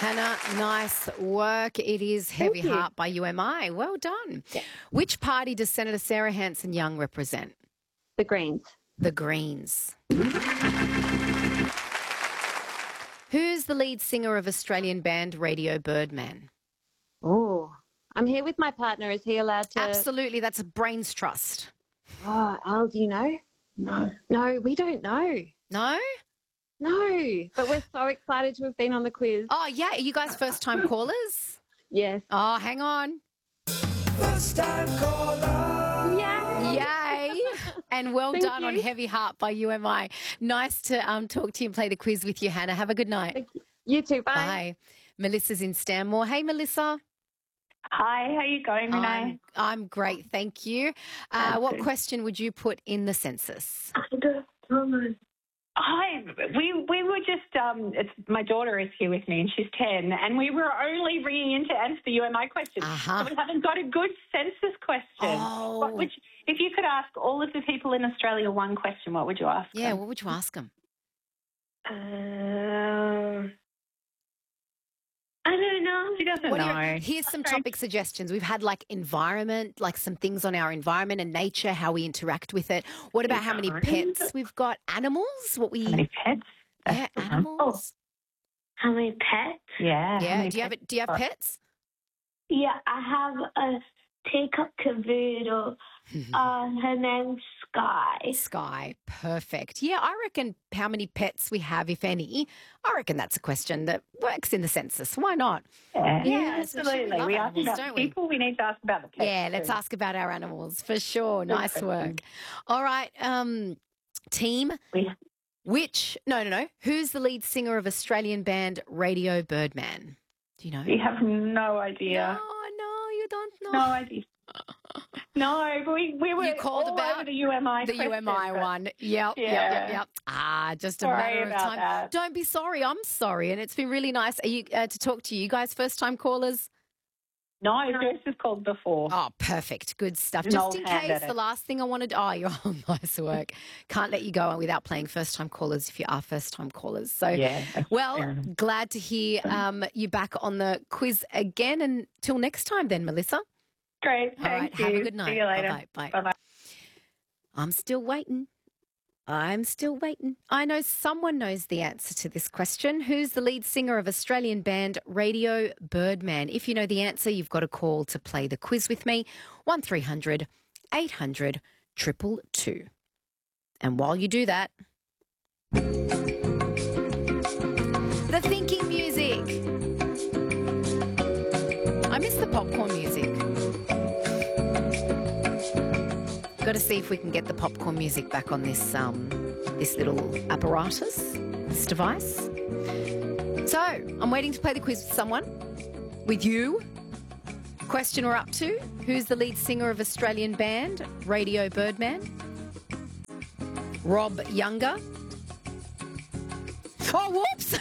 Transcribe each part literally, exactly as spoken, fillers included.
Hannah, nice work. It is Heavy Thank you. Heart by U M I. Well done. Yeah. Which party does Senator Sarah Hanson-Young represent? The Greens. The Greens. Who's the lead singer of Australian band Radio Birdman? Oh, I'm here with my partner. Is he allowed to? Absolutely. That's a brains trust. Oh, Al, do you know? No. No, we don't know. No? No, but we're so excited to have been on the quiz. Oh, yeah. Are you guys first-time callers? Yes. Oh, hang on. First time caller. Yeah. Yay. And well Thank done on you. Heavy Heart by U M I. Nice to um, talk to you and play the quiz with you, Hannah. Have a good night. Thank you. You too. Bye. Bye. Melissa's in Stanmore. Hey, Melissa. Hi, how you going, Renee? I'm, I'm great, thank you. Uh, what Okay. question would you put in the census? Hi, we we were just um, it's my daughter is here with me and she's ten, and we were only ringing in to answer the U M I question. Uh-huh. So we haven't got a good census question. Oh. What would you, if you could ask all of the people in Australia one question, what would you ask? Yeah, them? what would you ask them? Um, I don't know. She doesn't What do you- know. here's some Okay. topic suggestions. We've had like environment, like some things on our environment and nature, how we interact with it. What about how many Environment? pets we've got? Animals? What we How many pets? yeah, That's the one. animals. How many pets? Yeah. how Yeah. many Do you have pets? it? Do you have pets? Yeah, I have a teacup cavoodle. Uh, her name's Sky. Sky, perfect. Yeah, I reckon how many pets we have, if any. I reckon that's a question that works in the census. Why not? Yeah, Yeah, especially we absolutely. love We ask animals, about don't we? people. We need to ask about the pets. Yeah, let's too. ask about our animals for sure. Nice question. work. All right, um, team. We- Which, no, no, no. Who's the lead singer of Australian band Radio Birdman? Do you know? We have no idea. No, no, you don't know. No idea. No, but we, we were You called all about over the U M I The question, U M I but- one. Yep, yep, yep, Yeah. yep. Ah, just a Sorry matter of about time. that. Don't be sorry. I'm sorry. And it's been really nice Are you, uh, to talk to you. You guys first time callers? No, Joyce has called before. Oh, perfect. Good stuff. An Just old in hand case, at the it. last thing I wanted. Oh, you're all nice work. Can't let you go without playing first time callers if you are first time callers. So, Yeah. that's well, fair enough. glad to hear um, you back on the quiz again. And till next time, then, Melissa. Great. All Thank right. you. Have a good night. See you later. Bye bye. Bye-bye. I'm still waiting. I'm still waiting. I know someone knows the answer to this question. Who's the lead singer of Australian band Radio Birdman? If you know the answer, you've got a call to play the quiz with me. one three hundred eight hundred two two two. And while you do that, the thinking music. I miss the popcorn music. Got to see if we can get the popcorn music back on this um, this little apparatus, this device. So I'm waiting to play the quiz with someone, with you. Question we're up to: who's the lead singer of Australian band Radio Birdman? Rob Younger. Oh, whoops!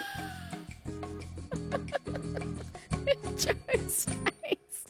Joe's face.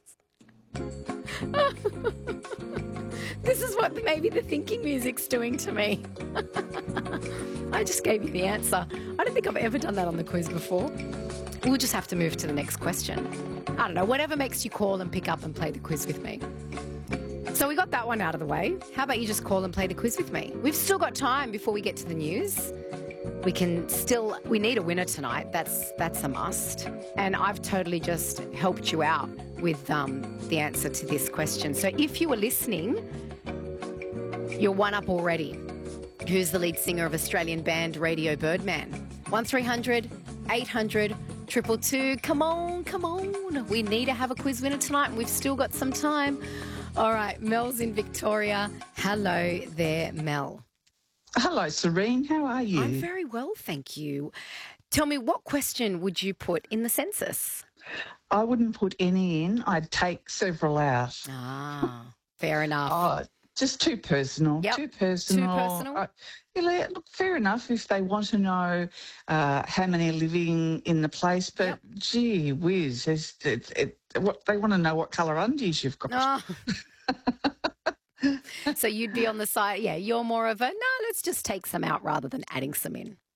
This is what maybe the thinking music's doing to me. I just gave you the answer. I don't think I've ever done that on the quiz before. We'll just have to move to the next question. I don't know, whatever makes you call and pick up and play the quiz with me. So we got that one out of the way. How about you just call and play the quiz with me? We've still got time before we get to the news. We can still, we need a winner tonight. That's that's a must. And I've totally just helped you out with um, the answer to this question. So if you were listening, you're one up already. Who's the lead singer of Australian band Radio Birdman? one three hundred eight hundred two two two. Come on, come on. We need to have a quiz winner tonight and we've still got some time. All right, Mel's in Victoria. Hello there, Mel. Hello, Serene. How are you? I'm very well, thank you. Tell me, what question would you put in the census? I wouldn't put any in. I'd take several out. Ah, fair enough. Oh, just too personal. Yep, Too personal. too personal. Uh, yeah, le- look, fair enough if they want to know uh, how many are living in the place, but Yep. gee whiz, it's, it, it, what, they want to know what colour undies you've got. Oh. So you'd be on the side, yeah, you're more of a, no, let's just take some out rather than adding some in.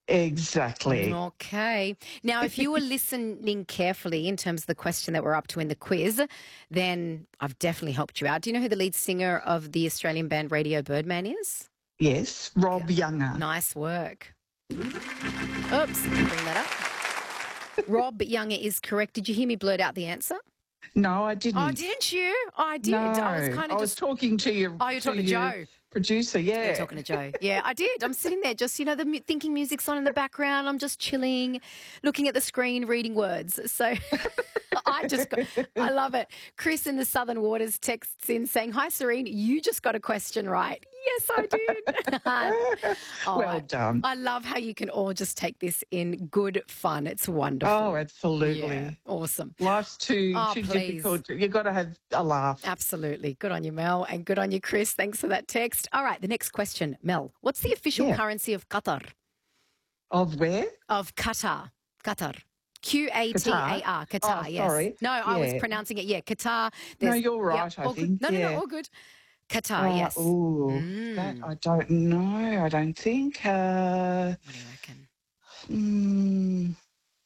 Exactly. Okay. Now, if you were listening carefully in terms of the question that we're up to in the quiz, then I've definitely helped you out. Do you know who the lead singer of the Australian band Radio Birdman is? Yes, Rob Younger. Nice work. Oops, bring that up. Rob Younger is correct. Did you hear me blurt out the answer? No, I didn't. Oh, didn't you? I did. No, I was kind I of was just. talking to you. Oh, you're talking to Joe. Producer, yeah. You're talking to Joe. Yeah, I did. I'm sitting there just, you know, the mu- thinking music's on in the background. I'm just chilling, looking at the screen, reading words. So I just got, I love it. Chris in the Southern Waters texts in saying, hi, Serene, you just got a question right. Yes, I did. Oh, well I- done. I love how you can all just take this in good fun. It's wonderful. Oh, absolutely. Yeah, awesome. Life's too, Oh, too please. difficult. You've got to have a laugh. Absolutely. Good on you, Mel, and good on you, Chris. Thanks for that text. All right, the next question, Mel. What's the official Yeah. currency of Qatar? Of where? Of Qatar. Qatar. Q A T A R. Qatar, Oh, yes. sorry. No, I was Yeah. pronouncing it, yeah, Qatar. No, There's- you're yeah, right, I all good. think. No, no, yeah. no, all good. Qatar, Uh, yes. Ooh, Mm. that I don't know. I don't think. Uh, What do you reckon? mm,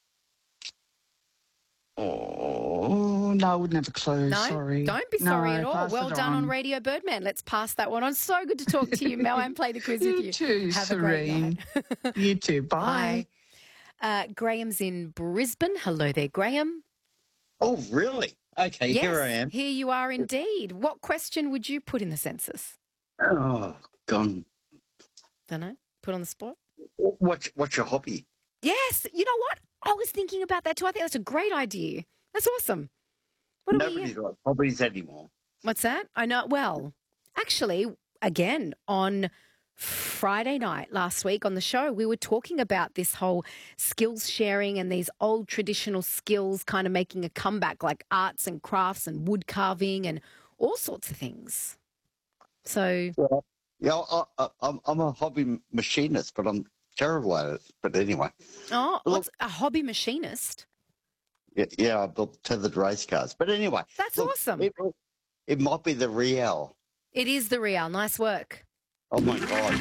oh, no, I wouldn't have a clue. No, Sorry. don't be No, sorry at all. pass Well it done on on. Radio Birdman. Let's pass that one on. So good to talk to you, Mel, and play the quiz with You you. too, Have a great Serene. night. You too. Bye. Bye. Uh, Graham's in Brisbane. Hello there, Graham. Oh, really? Okay, Yes, here I am. Here you are indeed. What question would you put in the census? Oh, gone. Don't know. Put on the spot. What's, what's your hobby? Yes. You know what? I was thinking about that too. I think that's a great idea. That's awesome. What are we? Nobody's got hobbies anymore. What's that? I know. Well, actually, again, on Friday night last week on the show, we were talking about this whole skills sharing and these old traditional skills kind of making a comeback, like arts and crafts and wood carving and all sorts of things. So, Well, yeah, I, I, I'm, I'm a hobby machinist, but I'm terrible at it. But anyway, oh, Look- what's a hobby machinist? yeah, yeah I built tethered race cars. But anyway, That's look, awesome. It, it might be the Real. It is the Real. Nice work. Oh my God.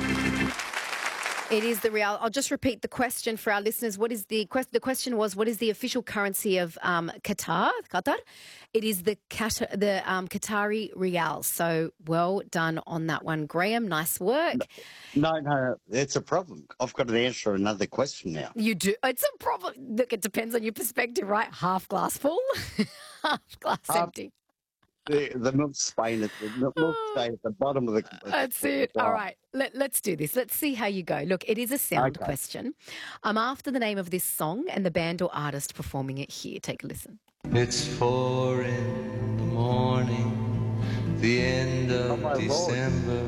It is the Real. I'll just repeat the question for our listeners. What is the question? The question was, what is the official currency of um, Qatar? Qatar. It is the Qatar, the um, Qatari Real. So well done on that one, Graham. Nice work. No, no, it's a problem. I've got to answer another question now. You do. It's a problem. Look, it depends on your perspective, right? Half glass full, half glass Half- empty. The, the milk stain at the milk stain at the bottom of the. That's it. All right. Let, let's do this. Let's see how you go. Look, it is a sound Okay. question. I'm after the name of this song and the band or artist performing it here. Take a listen. It's four in the morning, the end Oh, of my Lord. December.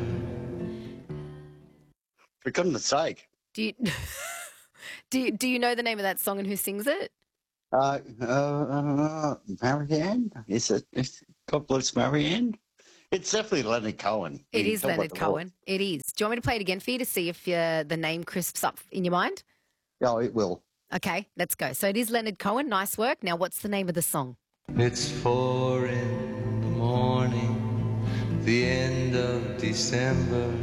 For goodness sake. Do you, do you, do you know the name of that song and who sings it? Uh, uh, uh, Marianne? Is it? Is, God bless Marianne? It's definitely Leonard Cohen. It You is talk about Leonard the Cohen. It is. Do you want me to play it again for you to see if uh, the name crisps up in your mind? voice. Oh, it will. Okay, let's go. So it is Leonard Cohen. Nice work. Now, what's the name of the song? It's four in the morning, the end of December.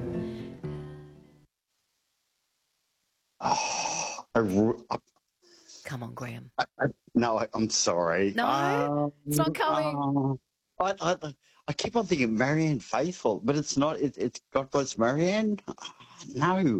Oh, I, re- I, Come on, Graham. I, I, no, I, I'm sorry. No, Um, it's not coming. uh, I, I, I keep on thinking Marianne Faithful, but it's not. It, it's God bless Marianne. Ah, no.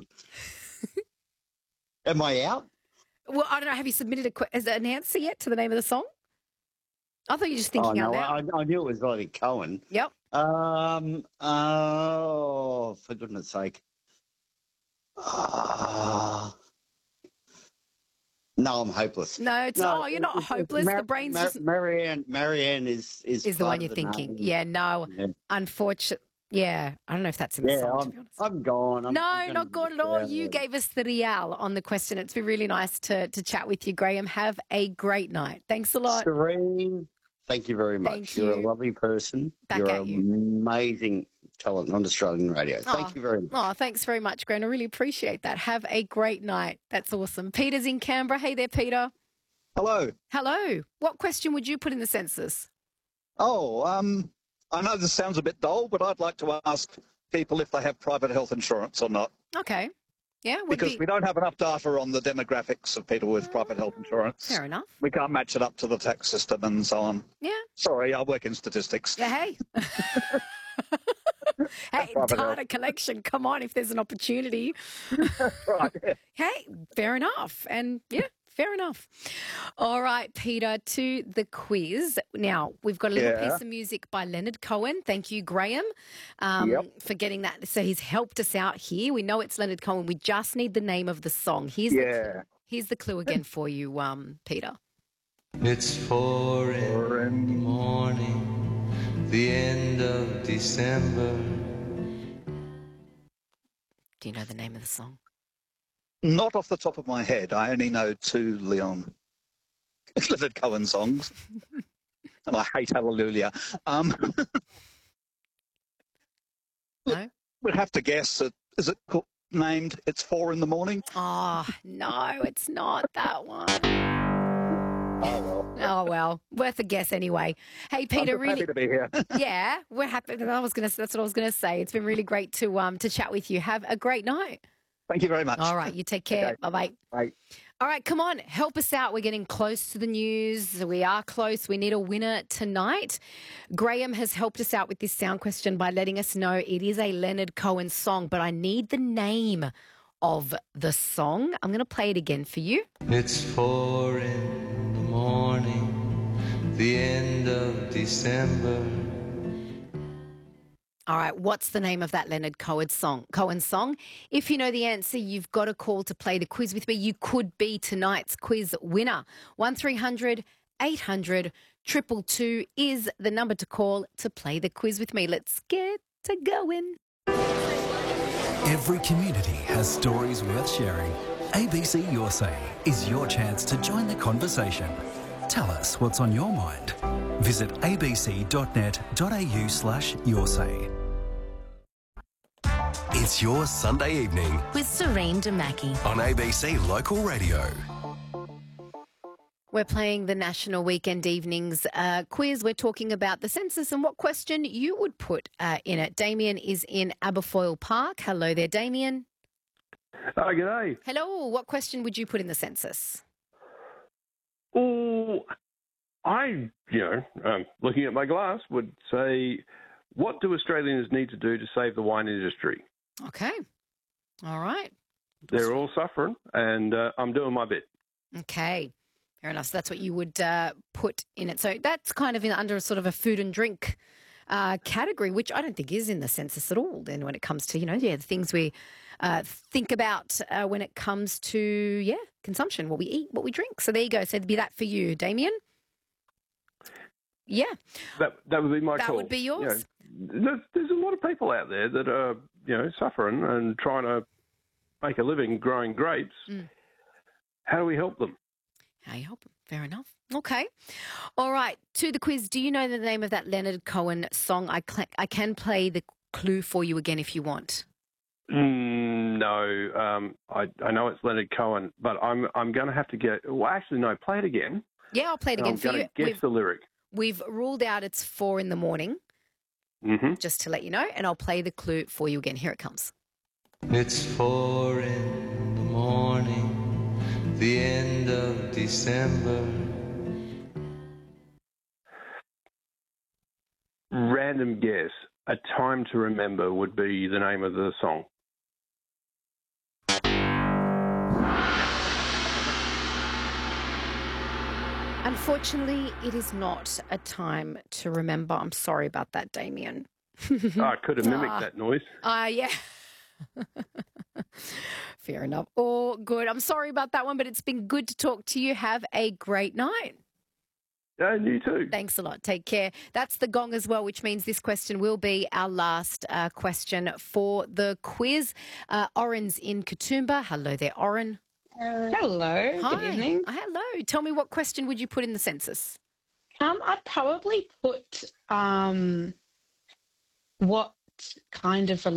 Am I out? Well, I don't know. Have you submitted a que- as an answer yet to the name of the song? I thought you were just thinking oh, out no, loud. I, I knew it was Leonard Cohen. Yep. Um. Oh, for goodness sake. Ah. no, I'm hopeless. No, it's No, oh, you're not it's- it's hopeless. Mar- the brain's Mar- just Marianne. Marianne is is is the part one of you're thinking. name. Yeah, no, Yeah, unfortunate. Yeah, I don't know if that's in the yeah song. I'm, to be honest. I'm gone. I'm, No, I'm not good at all. You gave us the Real on the question. It's been really nice to to chat with you, Graham. Have a great night. Thanks a lot. Serene. Thank you very much. Thank You're you. a lovely person. Back You're at an you. amazing talent on Australian radio. Aw. Thank you very much. Oh, thanks very much, Graham. I really appreciate that. Have a great night. That's awesome. Peter's in Canberra. Hey there, Peter. Hello. Hello. What question would you put in the census? Oh, um, I know this sounds a bit dull, but I'd like to ask people if they have private health insurance or not. Okay. Yeah, would because be we don't have enough data on the demographics of people with private health insurance. fair enough. We can't match it up to the tax system and so on. Yeah. Sorry, I work in statistics. Yeah, hey. Hey, Private data health. collection, come on if there's an opportunity. Right. yeah. Hey, fair enough. And yeah, fair enough. All right, Peter, to the quiz. Now, we've got a little Yeah. piece of music by Leonard Cohen. Thank you, Graham, um, Yep. for getting that. So he's helped us out here. We know it's Leonard Cohen. We just need the name of the song. Here's, the, Yeah. here's the clue again for you, um, Peter. It's four in the morning, the end of December. Do you know the name of the song? Not off the top of my head. I only know two Leon Leonard Cohen songs. And I hate Hallelujah. Um, No? we'd have to guess. It, is it co- named It's Four in the Morning? Oh, no, it's not that one. Oh, well. Oh, well, worth a guess anyway. Hey, Peter, I'm just really, happy to be here. yeah, we're happy. I was going to, that's what I was going to say. It's been really great to um to chat with you. Have a great night. Thank you very much. All right, you take care. Okay. Bye-bye. Bye. All right, come on, help us out. We're getting close to the news. We are close. We need a winner tonight. Graham has helped us out with this sound question by letting us know it is a Leonard Cohen song, but I need the name of the song. I'm going to play it again for you. It's four in the morning, the end of December. All right, what's the name of that Leonard Cohen song? Cohen song? If you know the answer, you've got a call to play the quiz with me. You could be tonight's quiz winner. one three hundred eight hundred two two two is the number to call to play the quiz with me. Let's get to going. Every community has stories worth sharing. A B C Your Say is your chance to join the conversation. Tell us what's on your mind. Visit abc.net.au slash your say. It's your Sunday evening With Serene Damaki. on A B C Local Radio. We're playing the National Weekend Evenings uh, quiz. We're talking about the census and what question you would put uh, in it. Damien is in Aberfoyle Park. Hello there, Damien. Oh, g'day. Hello. What question would you put in the census? Oh, I, you know, um, looking at my glass, would say, what do Australians need to do to save the wine industry? Okay. All right. They're all suffering, and uh, I'm doing my bit. Okay. Fair enough. So that's what you would uh, put in it. So that's kind of in, under a sort of a food and drink uh, category, which I don't think is in the census at all. Then when it comes to, you know, yeah, the things we uh, think about uh, when it comes to, yeah, consumption, what we eat, what we drink. So there you go. So it'd be that for you, Damien. Yeah. That that would be my That call. would be yours. You know, there's, there's a lot of people out there that are, you know, suffering and trying to make a living growing grapes. Mm. How do we help them? How you help them? Fair enough. Okay. All right. To the quiz. Do you know the name of that Leonard Cohen song? I cl- I can play the clue for you again if you want. Mm, no, um, I, I know it's Leonard Cohen, but I'm I'm going to have to get. Well, actually, no. Play it again. Yeah, I'll play it And again I'm for going you. to guess We've, the lyric. we've ruled out it's four in the morning, Mm-hmm. just to let you know, and I'll play the clue for you again. Here it comes. It's four in the morning, the end of December. Random guess. A Time to Remember would be the name of the song. Unfortunately, it is not a time to remember. I'm sorry about that, Damien. Oh, I could have mimicked Ah. that noise. Ah, yeah. Fair enough. Oh, good. I'm sorry about that one, but it's been good to talk to you. Have a great night. And you too. Thanks a lot. Take care. That's the gong as well, which means this question will be our last uh, question for the quiz. Uh, Oren's in Katoomba. Hello there, Oren. Hello. Hi. Good evening. Uh, Hello. Tell me, what question would you put in the census? Um, I'd probably put um, what kind of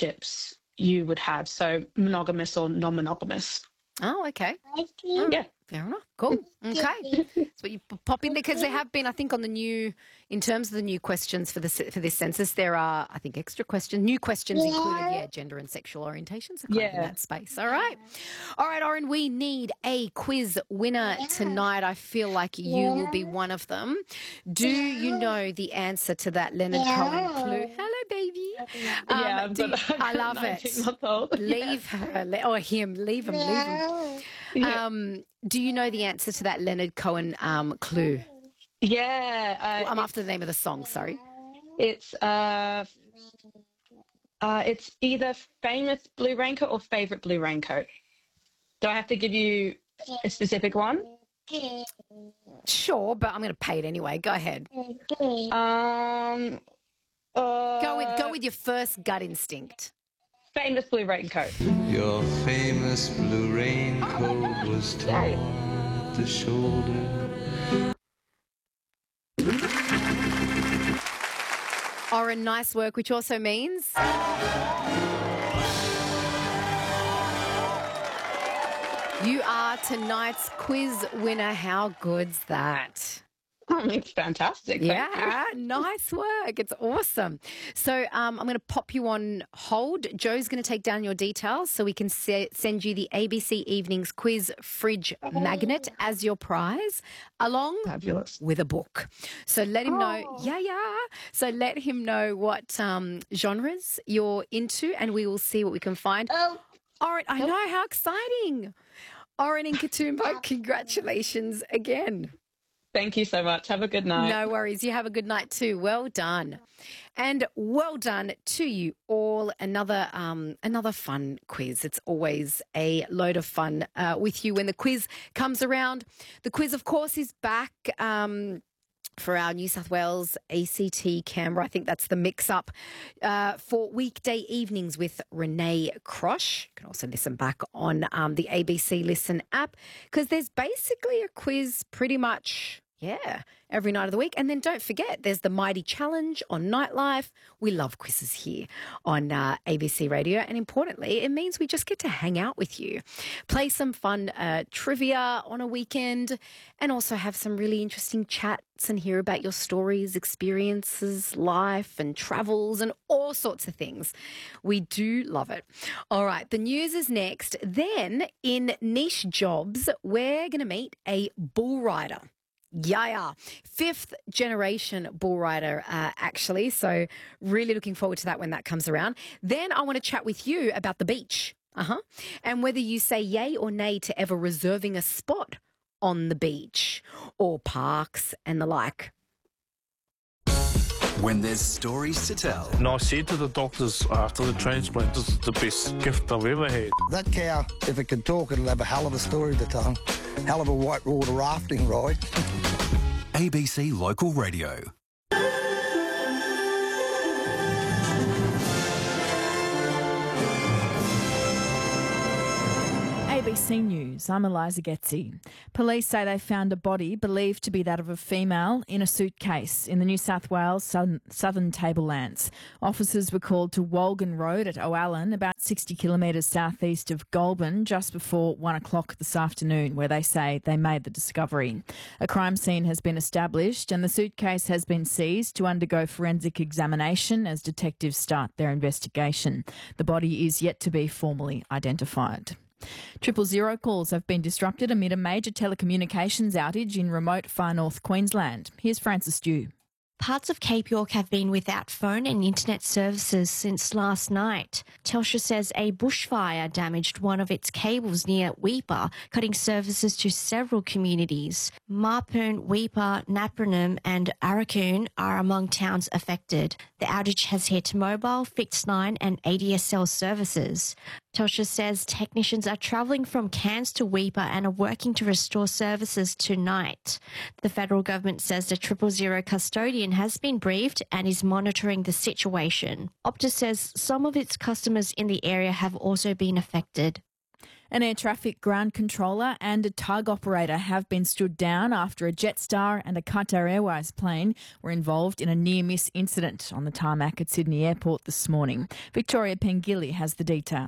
relationships you would have. So monogamous or non-monogamous. Oh, okay. Yeah. Fair enough. Cool. Okay. So you p- pop in there because there have been, I think, on the new, in terms of the new questions for this for this census, there are, I think, extra questions, new questions included, yeah, gender and sexual orientations are kind of in Yeah. that space. All right. All right, Oren, we need a quiz winner tonight. I feel like you will be one of them. Do you know the answer to that Leonard Cohen clue? Hello, baby. Um, Yeah, do but you- I've I got love it. nineteen month old. Leave her, le- or him, leave him, leave him. Yeah. Um, do you know the answer to that Leonard Cohen um, clue? Yeah, uh, Well, I'm after the name of the song, sorry. it's uh, uh, it's either famous blue raincoat or favorite blue raincoat. Do I have to give you a specific one? Sure, but I'm going to pay it anyway. Go ahead. Um, uh, Go with go with your first gut instinct. famous blue raincoat. Your famous blue raincoat was torn at the shoulder. Oren, nice work, which also means you are tonight's quiz winner. How good's that? Oh, it's fantastic. Thank Yeah, nice work. It's awesome. So um, I'm going to pop you on hold. Joe's going to take down your details so we can se- send you the A B C Evenings Quiz Fridge Magnet as your prize, along Fabulous. with a book. So let him know. Yeah, yeah. So let him know what um, genres you're into, and we will see what we can find. Oh. All right, I know, how exciting. Oren and Katoomba, congratulations again. Thank you so much. Have a good night. No worries. You have a good night too. Well done. And well done to you all. Another um, another fun quiz. It's always a load of fun uh, with you when the quiz comes around. The quiz, of course, is back um, for our New South Wales A C T Canberra. I think that's the mix-up uh, for weekday evenings with Renee Crosh. You can also listen back on um, the A B C Listen app because there's basically a quiz pretty much, yeah, every night of the week. And then don't forget, there's the Mighty Challenge on Nightlife. We love quizzes here on uh, A B C Radio. And importantly, it means we just get to hang out with you, play some fun uh, trivia on a weekend, and also have some really interesting chats and hear about your stories, experiences, life and travels and all sorts of things. We do love it. All right, the news is next. Then in Niche Jobs, we're going to meet a bull rider. Yeah, yeah. Fifth generation bull rider, uh, actually. So really looking forward to that when that comes around. Then I want to chat with you about the beach. Uh-huh. And whether you say yay or nay to ever reserving a spot on the beach or parks and the like. When there's stories to tell. And I said to the doctors after the transplant, this is the best gift I've ever had. That cow, if it could talk, it'll have a hell of a story to tell. Hell of a whitewater rafting ride. A B C Local Radio. A B C News, I'm Eliza Getzi. Police say they found a body believed to be that of a female in a suitcase in the New South Wales southern, southern Tablelands. Officers were called to Wolgan Road at O'Allen, about sixty kilometres southeast of Goulburn, just before one o'clock this afternoon, where they say they made the discovery. A crime scene has been established and the suitcase has been seized to undergo forensic examination as detectives start their investigation. The body is yet to be formally identified. Triple zero calls have been disrupted amid a major telecommunications outage in remote far north Queensland. Here's Francis Dew. Parts of Cape York have been without phone and internet services since last night. Telstra says a bushfire damaged one of its cables near Weipa, cutting services to several communities. Marpoon, Weipa, Napranum and Arakoon are among towns affected. The outage has hit mobile, fixed line and A D S L services. Telstra says technicians are travelling from Cairns to Weipa and are working to restore services tonight. The federal government says the triple zero custodian has been briefed and is monitoring the situation. Optus says some of its customers in the area have also been affected. An air traffic ground controller and a tug operator have been stood down after a Jetstar and a Qatar Airways plane were involved in a near-miss incident on the tarmac at Sydney Airport this morning. Victoria Pengilly has the details.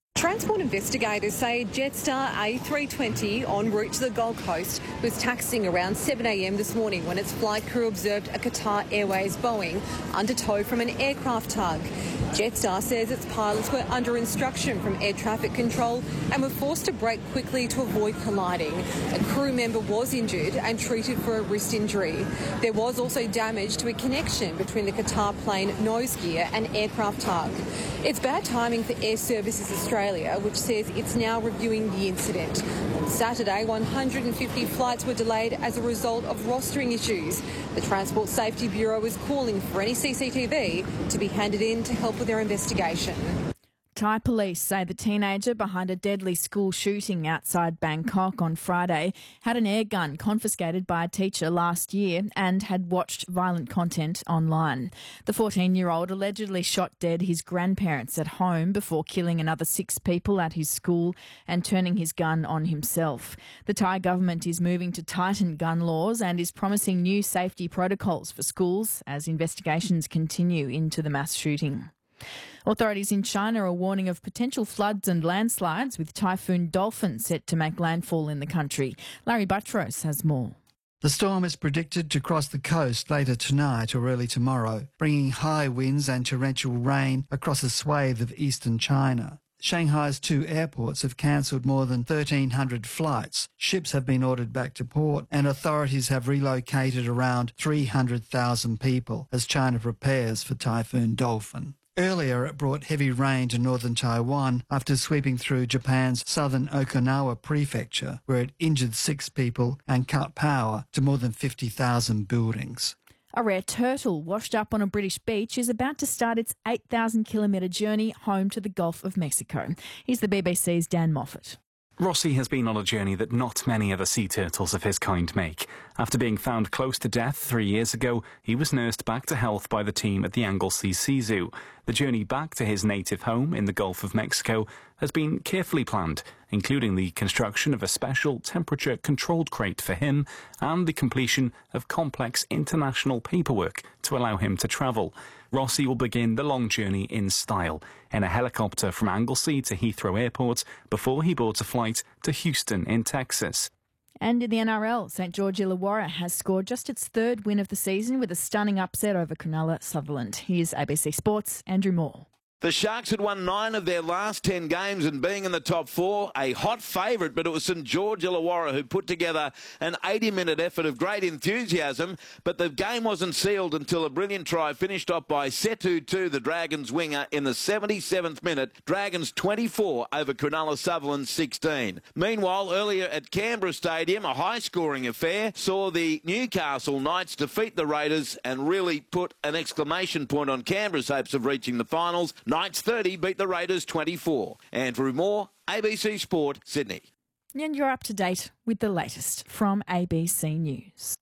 Transport investigators say Jetstar A three twenty en route to the Gold Coast was taxiing around seven a m this morning when its flight crew observed a Qatar Airways Boeing under tow from an aircraft tug. Jetstar says its pilots were under instruction from air traffic control and were forced to brake quickly to avoid colliding. A crew member was injured and treated for a wrist injury. There was also damage to a connection between the Qatar plane nose gear and aircraft tug. It's bad timing for Air Services Australia, which says it's now reviewing the incident. On Saturday, one hundred fifty flights were delayed as a result of rostering issues. The Transport Safety Bureau is calling for any C C T V to be handed in to help with their investigation. Thai police say the teenager behind a deadly school shooting outside Bangkok on Friday had an air gun confiscated by a teacher last year and had watched violent content online. The fourteen-year-old allegedly shot dead his grandparents at home before killing another six people at his school and turning his gun on himself. The Thai government is moving to tighten gun laws and is promising new safety protocols for schools as investigations continue into the mass shooting. Authorities in China are warning of potential floods and landslides with Typhoon Dolphin set to make landfall in the country. Larry Buttrose has more. The storm is predicted to cross the coast later tonight or early tomorrow, bringing high winds and torrential rain across a swathe of eastern China. Shanghai's two airports have cancelled more than thirteen hundred flights. Ships have been ordered back to port and authorities have relocated around three hundred thousand people as China prepares for Typhoon Dolphin. Earlier, it brought heavy rain to northern Taiwan after sweeping through Japan's southern Okinawa prefecture, where it injured six people and cut power to more than fifty thousand buildings. A rare turtle washed up on a British beach is about to start its eight thousand kilometre journey home to the Gulf of Mexico. Here's the B B C's Dan Moffat. Rossi has been on a journey that not many other sea turtles of his kind make. After being found close to death three years ago, he was nursed back to health by the team at the Anglesey Sea Zoo. The journey back to his native home in the Gulf of Mexico has been carefully planned, including the construction of a special temperature-controlled crate for him and the completion of complex international paperwork to allow him to travel. Rossi will begin the long journey in style, in a helicopter from Anglesey to Heathrow Airport before he boards a flight to Houston in Texas. And in the N R L, St George Illawarra has scored just its third win of the season with a stunning upset over Cronulla Sutherland. Here's A B C Sports' Andrew Moore. The Sharks had won nine of their last ten games and being in the top four, a hot favourite, but it was St George Illawarra who put together an eighty-minute effort of great enthusiasm, but the game wasn't sealed until a brilliant try finished off by Setu Tu, the Dragons winger, in the seventy-seventh minute. Dragons twenty-four over Cronulla Sutherland sixteen. Meanwhile, earlier at Canberra Stadium, a high-scoring affair saw the Newcastle Knights defeat the Raiders and really put an exclamation point on Canberra's hopes of reaching the finals. Knights thirty beat the Raiders twenty-four. Andrew Moore, A B C Sport, Sydney. And you're up to date with the latest from A B C News.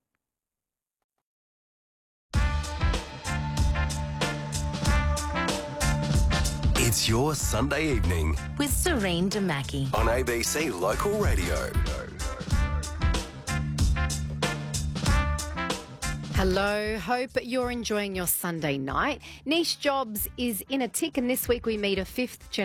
It's your Sunday evening with Serene Damaki on A B C Local Radio. Hello, hope you're enjoying your Sunday night. Niche Jobs is in a tick, and this week we meet a fifth generation